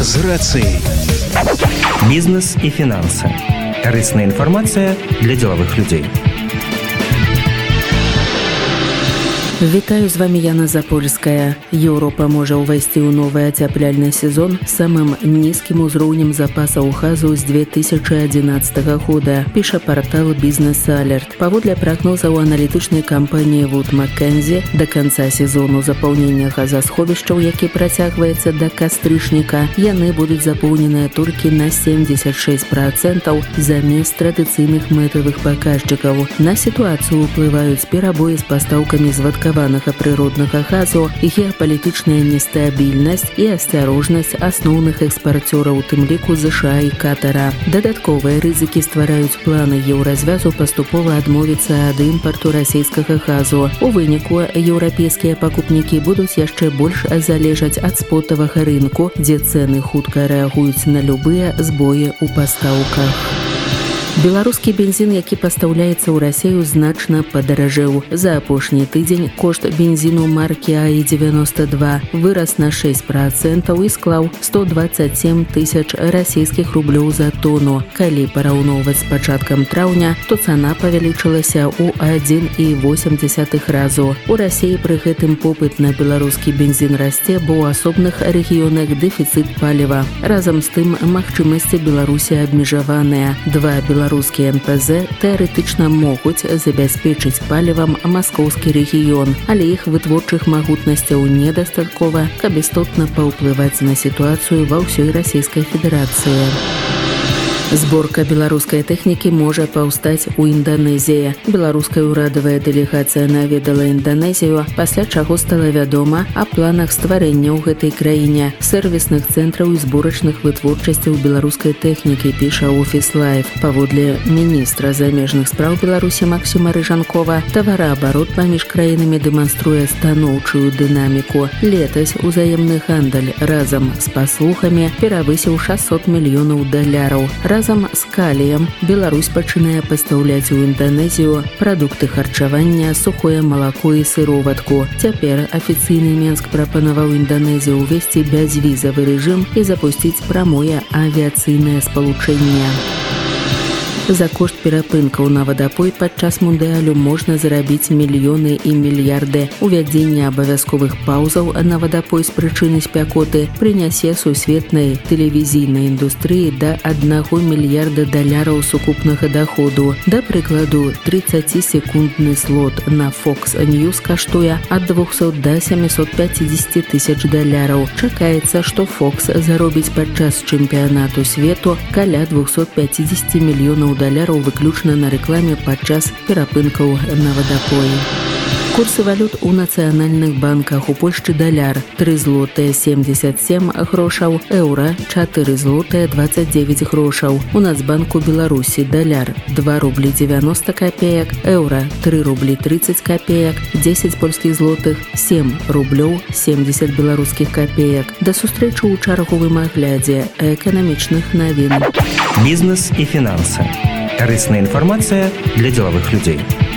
з рацыяй. Бізнес і фінансы. Карысная інфармацыя для дзелавых людзей. Вітаю, з вами Яна Запольская. Еўропа можа ўвайсці ў новы ацяпляльны сезон самым нізкім узроўнем запасаў газу з 2011 года, піша партал Business Alert. Паводле прагнозаў аналітычнай кампаніі Wood Mackenzie, да канца сезону запаўнення газасховішчаў, які працягваецца да кастрычніка, яны будуць запоўненыя толькі на 76% замест традыцыйных мэтавых паказчыкаў. На сітуацыю ўплываюць перабоі з пастаўкамі з прыроднага газу, геапалітычная нестабільнасць і асцярожнасць асноўных экспарцёраў, у тым ліку ЗША і Катара. Дадатковыя рызыкі ствараюць планы еўразвязу паступова адмовіцца ад імпарту расійскага газу. У выніку еўрапейскія пакупнікі будуць яшчэ больш залежаць ад спотавага рынку, дзе цэны хутка рэагуюць на любыя збоі ў пастаўках. Беларускі бензін, які пастаўляецца ў Расію, значна падаражэў. За апошні тыдзень кошт бензіну маркі АІ-92 вырас на 6% і склаў 127 тысяч расійскіх рублёў за тону. Калі параўноўваць з пачаткам траўня, то цана павялічылася ў 1,8 разу. У Расіі пры гэтым попыт на беларускі бензін расце, бо ў асобных рэгіёнах дэфіцыт паліва. Разам з тым, магчымасці Беларусі абмежаваныя. Два беларускія НПЗ тэарэтычна могуць забяспечыць палівам маскоўскі рэгіён, але іх вытворчых магутнасцяў недастаткова, каб істотна паўплываць на сітуацыю ва ўсёй Расійскай Федэрацыі. Зборка беларускай тэхнікі можа паўстаць у Інданезіі. Беларуская ўрадавая дэлегацыя наведала Інданезію, пасля чаго стала вядома аб планах стварэння ў гэтай краіне сэрвісных цэнтраў і зборачных вытворчасцяў беларускай тэхнікі, піша Office Life. Паводле міністра замежных спраў Беларусі Максіма Рыжанкова, тавараабарот паміж краінамі дэманструе станоўчую дынаміку. Летась узаемны гандаль разам з паслугамі перавысіў $600 мільёнаў. Разам з каліем Беларусь пачынае пастаўляць у Інданезію прадукты харчавання, сухое малако і сыроватку. Цяпер афіцыйны Менск прапанаваў Інданезію ўвесці бязвізавы рэжым і запусціць прамое авіяцыйнае спалучэнне. За кошт перапынкаў на вадапой падчас мундыялю можна зарабіць мільёны і мільярды. Увядзенне абавязковых паўзаў на вадапой з прычыны спякоты прынясе сусветнай тэлевізійнай індустрыі да $1 мільярда сукупнага даходу. Да прыкладу, 30-секундны слот на Fox News каштуе ад $200 да $750 тысяч. Чакаецца, што Fox заробіць падчас чэмпіянату свету каля $250 мільёнаў выключна на рэкламе падчас перапынкаў на вадапоі. Курсы валют у нацыянальных банках. У Польшчы даляр 3 злотыя 77 грошаў, еўра 4 злотыя 29 грошаў. У Нацбанку Беларусі даляр 2 рублі 90 копеек, еўра 3 рублі 30 копеек, 10 польскіх злотых 7 рублёў 70 беларускіх копеек. Да сустрэчы ў чарговым аглядзе эканамічных навін. Бізнес і фінансы. Карысная інфармацыя для дзелавых людзей.